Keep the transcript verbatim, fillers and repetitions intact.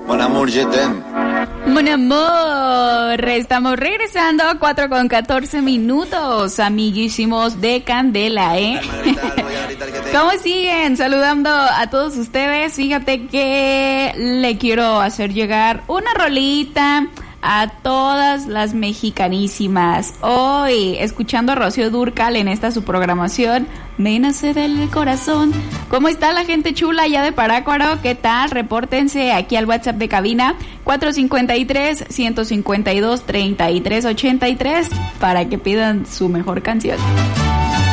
Mon amour, je t'aime. Mon amor, estamos regresando a cuatro con catorce minutos, amiguísimos de Candela, ¿eh? ¿Cómo siguen? Saludando a todos ustedes. Fíjate que le quiero hacer llegar una rolita a todas las mexicanísimas. Hoy, escuchando a Rocío Dúrcal en esta su programación, me nace del corazón. ¿Cómo está la gente chula allá de Parácuaro? ¿Qué tal? Repórtense aquí al WhatsApp de cabina cuatro cinco tres, uno cinco dos, tres tres ocho tres para que pidan su mejor canción.